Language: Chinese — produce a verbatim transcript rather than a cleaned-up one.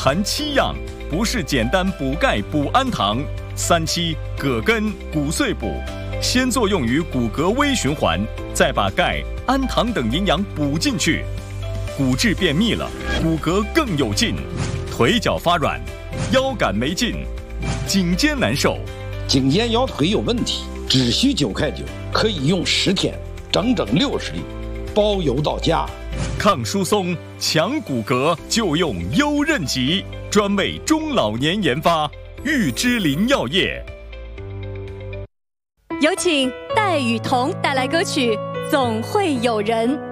含七样，不是简单补钙补氨糖。三七葛根骨碎补，先作用于骨骼微循环，再把钙、氨糖等营养补进去，骨质变密了，骨骼更有劲，腿脚发软，腰杆没劲，颈肩难受， 颈肩腰腿有问题，只需九块九，可以用十天，整整六十粒，包邮到家。 抗疏松、强骨骼就用优韧极，专为中老年研发，玉芝林药业。 有请戴雨桐带来歌曲《总会有人》。